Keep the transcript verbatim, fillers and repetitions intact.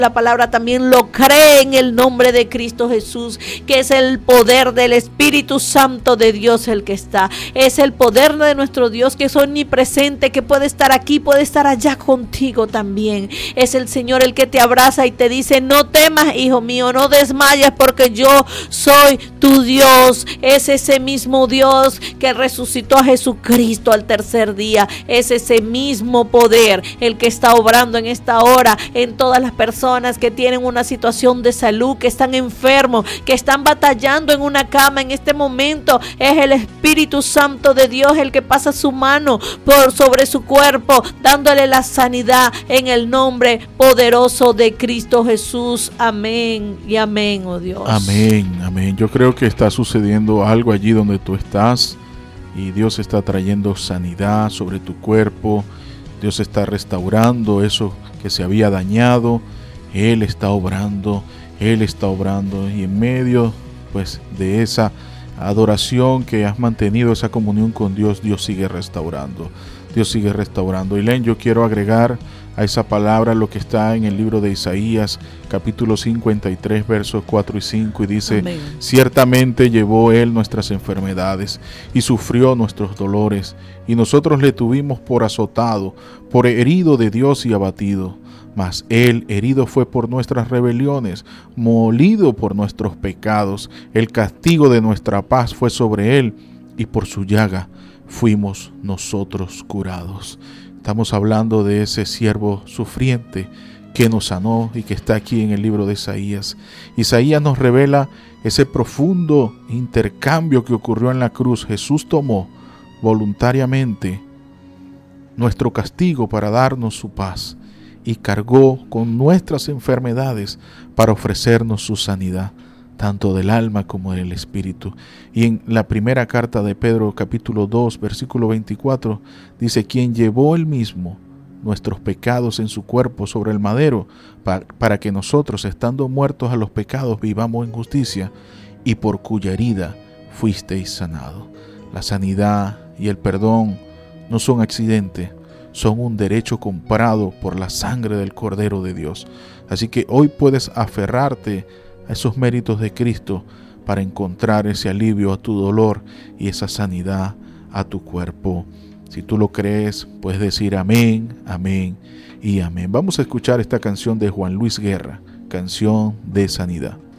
la palabra también lo cree en el nombre de Cristo Jesús, que es el poder del Espíritu Santo de Dios el que está. Es el poder de nuestro Dios que es omnipresente, que puede estar aquí, puede estar allá contigo también. Es el Señor el que te abraza y te dice: no temas, hijo mío, no desmayes, porque yo soy tu Dios. Es ese mismo Dios que resucitó a Jesucristo al tercer día. Es ese mismo poder el que está obrando en esta hora en todas las personas que tienen una situación de salud, que están enfermos, que están batallando en una cama en este momento. Es el Espíritu Santo de Dios el que pasa su mano por sobre su cuerpo, dándole la sanidad en el nombre poderoso de Cristo Jesús. Amén y amén, oh Dios. Amén, amén. Yo creo que está sucediendo algo allí donde tú estás y Dios está trayendo sanidad sobre tu cuerpo. Dios está restaurando eso que se había dañado. Él está obrando, Él está obrando, y en medio pues de esa adoración que has mantenido, esa comunión con Dios, Dios sigue restaurando, Dios sigue restaurando. Y Len, yo quiero agregar a esa palabra lo que está en el libro de Isaías, capítulo cincuenta y tres, versos cuatro y cinco, y dice: amén. Ciertamente llevó Él nuestras enfermedades y sufrió nuestros dolores, y nosotros le tuvimos por azotado, por herido de Dios y abatido. Mas Él herido fue por nuestras rebeliones, molido por nuestros pecados. El castigo de nuestra paz fue sobre Él, y por su llaga fuimos nosotros curados. Estamos hablando de ese siervo sufriente que nos sanó y que está aquí en el libro de Isaías. Isaías nos revela ese profundo intercambio que ocurrió en la cruz. Jesús tomó voluntariamente nuestro castigo para darnos su paz, y cargó con nuestras enfermedades para ofrecernos su sanidad, tanto del alma como del espíritu. Y en la primera carta de Pedro, capítulo dos, versículo veinticuatro, dice: quien llevó él mismo nuestros pecados en su cuerpo sobre el madero, para, para que nosotros, estando muertos a los pecados, vivamos en justicia, y por cuya herida fuisteis sanados. La sanidad y el perdón no son accidentes, son un derecho comprado por la sangre del Cordero de Dios. Así que hoy puedes aferrarte a esos méritos de Cristo para encontrar ese alivio a tu dolor y esa sanidad a tu cuerpo. Si tú lo crees, puedes decir amén, amén y amén. Vamos a escuchar esta canción de Juan Luis Guerra, Canción de Sanidad.